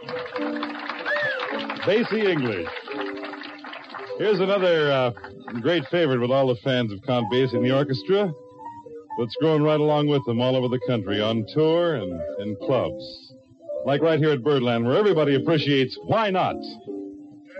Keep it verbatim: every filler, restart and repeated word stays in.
Basie English. Here's another uh, great favorite with all the fans of Count Basie and the orchestra that's growing right along with them all over the country on tour and in clubs. Like right here at Birdland, where everybody appreciates Why Not?